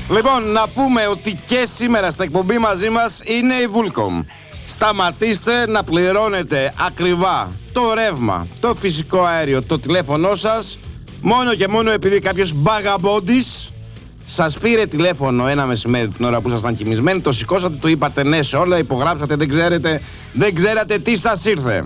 Λοιπόν, να πούμε ότι και σήμερα στα εκπομπή μαζί μας είναι η Vulcom. Σταματήστε να πληρώνετε ακριβά το ρεύμα, το φυσικό αέριο, το τηλέφωνό σας, μόνο και μόνο επειδή κάποιος μπαγαμπόντης σας πήρε τηλέφωνο ένα μεσημέρι την ώρα που ήσασταν κοιμισμένοι, το σηκώσατε, του είπατε ναι σε όλα, υπογράψατε, δεν ξέρατε τι σας ήρθε.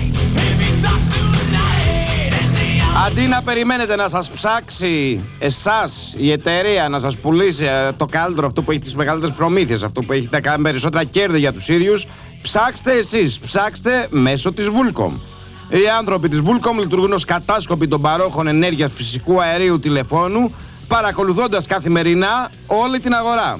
Αντί να περιμένετε να σας ψάξει εσάς η εταιρεία, να σας πουλήσει το καλύτερο, αυτό που έχει τις μεγαλύτερες προμήθειες, αυτό που έχει τα περισσότερα κέρδη για τους ίδιους, ψάξτε εσείς, ψάξτε μέσω της Vulcom. Οι άνθρωποι της Vulcom λειτουργούν ως κατάσκοποι των παρόχων ενέργειας, φυσικού αερίου, τηλεφώνου, παρακολουθώντας καθημερινά όλη την αγορά.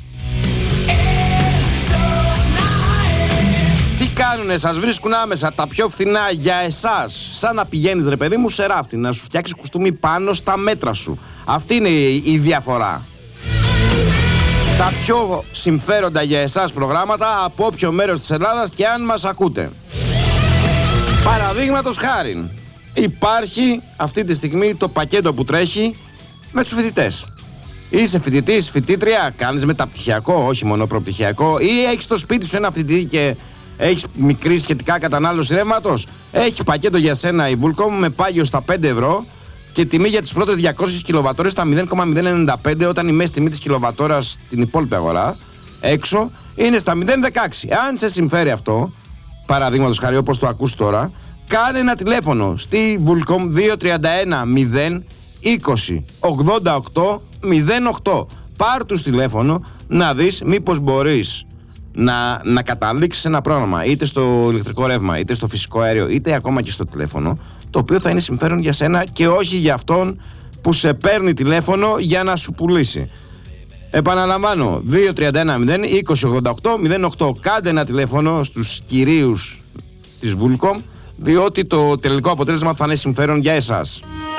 Τι κάνουνε, σας βρίσκουν άμεσα τα πιο φθηνά για εσάς. Σαν να πηγαίνεις ρε παιδί μου σε ράφτη, να σου φτιάξει κουστούμι πάνω στα μέτρα σου. Αυτή είναι η διαφορά. Τα πιο συμφέροντα για εσάς προγράμματα από όποιο μέρος της Ελλάδας και αν μας ακούτε. Παραδείγματος χάριν, υπάρχει αυτή τη στιγμή το πακέτο που τρέχει με τους φοιτητές. Είσαι φοιτητής, φοιτήτρια, κάνεις μεταπτυχιακό, όχι μόνο προπτυχιακό, ή έχεις στο σπίτι σου ένα φοιτητή και έχεις μικρή σχετικά κατανάλωση ρεύματος. Έχει πακέτο για σένα η Vulcom με πάγιο στα 5 ευρώ και τιμή για τις πρώτες 200 κιλοβατόρες στα 0,095, όταν η μέση τιμή της κιλοβατόρας στην υπόλοιπη αγορά έξω είναι στα 0,16. Αν σε συμφέρει αυτό, παραδείγματος χάρη όπως το ακούς τώρα, κάνε ένα τηλέφωνο στη Vulcom 231 0 20 88 08. Πάρ' τους τηλέφωνο να δεις μήπως μπορείς να καταλήξεις ένα πρόγραμμα είτε στο ηλεκτρικό ρεύμα, είτε στο φυσικό αέριο, είτε ακόμα και στο τηλέφωνο, το οποίο θα είναι συμφέρον για σένα και όχι για αυτόν που σε παίρνει τηλέφωνο για να σου πουλήσει. Επαναλαμβάνω, 231 0 20 88 08. Κάντε ένα τηλέφωνο στους κυρίους της Vulcom, διότι το τελικό αποτέλεσμα θα είναι συμφέρον για εσάς.